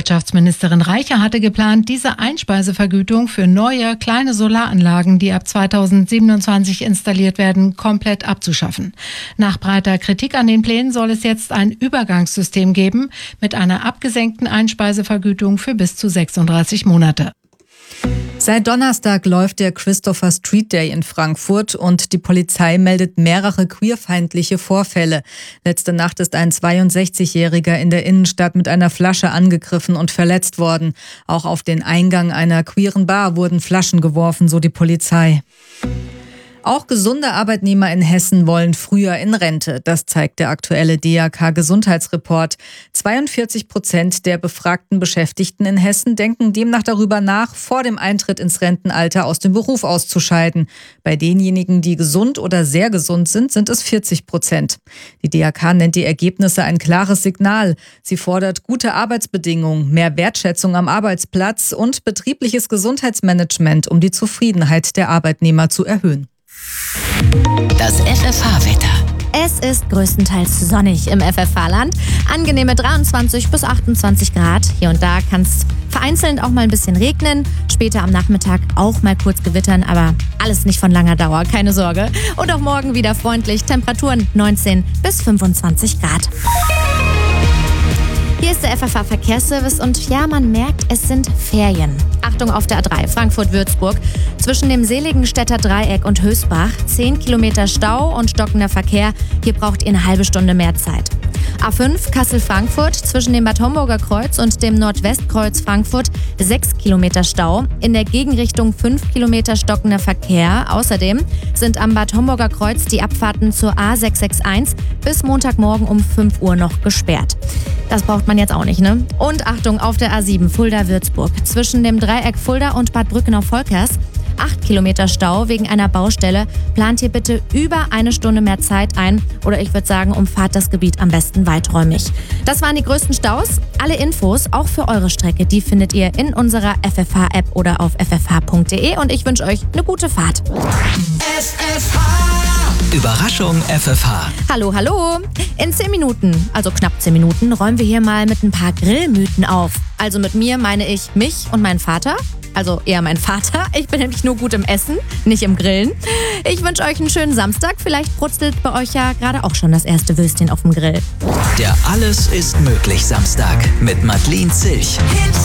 Wirtschaftsministerin Reiche hatte geplant, diese Einspeisevergütung für neue, kleine Solaranlagen, die ab 2027 installiert werden, komplett abzuschaffen. Nach breiter Kritik an den Plänen soll es jetzt ein Übergangssystem geben mit einer abgesenkten Einspeisevergütung für bis zu 36 Monate. Seit Donnerstag läuft der Christopher Street Day in Frankfurt und die Polizei meldet mehrere queerfeindliche Vorfälle. Letzte Nacht ist ein 62-Jähriger in der Innenstadt mit einer Flasche angegriffen und verletzt worden. Auch auf den Eingang einer queeren Bar wurden Flaschen geworfen, so die Polizei. Auch gesunde Arbeitnehmer in Hessen wollen früher in Rente. Das zeigt der aktuelle DAK-Gesundheitsreport. 42% der befragten Beschäftigten in Hessen denken demnach darüber nach, vor dem Eintritt ins Rentenalter aus dem Beruf auszuscheiden. Bei denjenigen, die gesund oder sehr gesund sind, sind es 40%. Die DAK nennt die Ergebnisse ein klares Signal. Sie fordert gute Arbeitsbedingungen, mehr Wertschätzung am Arbeitsplatz und betriebliches Gesundheitsmanagement, um die Zufriedenheit der Arbeitnehmer zu erhöhen. Das FFH-Wetter. Es ist größtenteils sonnig im FFH-Land. Angenehme 23 bis 28 Grad. Hier und da kann es vereinzelt auch mal ein bisschen regnen. Später am Nachmittag auch mal kurz gewittern, aber alles nicht von langer Dauer, keine Sorge. Und auch morgen wieder freundlich. Temperaturen 19 bis 25 Grad. Hier ist der FFH-Verkehrsservice und ja, man merkt, es sind Ferien. Achtung auf der A3 Frankfurt-Würzburg. Zwischen dem Seligenstädter Dreieck und Hösbach 10 Kilometer Stau und stockender Verkehr. Hier braucht ihr eine halbe Stunde mehr Zeit. A5 Kassel-Frankfurt zwischen dem Bad Homburger Kreuz und dem Nordwestkreuz Frankfurt 6 Kilometer Stau. In der Gegenrichtung 5 Kilometer stockender Verkehr. Außerdem sind am Bad Homburger Kreuz die Abfahrten zur A661 bis Montagmorgen um 5 Uhr noch gesperrt. Das braucht man jetzt auch nicht, ne? Und Achtung auf der A7 Fulda-Würzburg. Zwischen dem Dreieck Fulda und Bad Brückenau-Volkers 8 Kilometer Stau wegen einer Baustelle. Plant hier bitte über eine Stunde mehr Zeit ein. Oder ich würde sagen, umfahrt das Gebiet am besten weiträumig. Das waren die größten Staus. Alle Infos, auch für eure Strecke, die findet ihr in unserer FFH-App oder auf ffh.de. Und ich wünsche euch eine gute Fahrt. FFH. Überraschung FFH. Hallo, hallo. In 10 Minuten, also knapp 10 Minuten, räumen wir hier mal mit ein paar Grillmythen auf. Also mit mir meine ich mich und meinen Vater. Also eher mein Vater. Ich bin nämlich nur gut im Essen, nicht im Grillen. Ich wünsche euch einen schönen Samstag. Vielleicht brutzelt bei euch ja gerade auch schon das erste Würstchen auf dem Grill. Der Alles ist möglich Samstag mit Madeleine Zilch.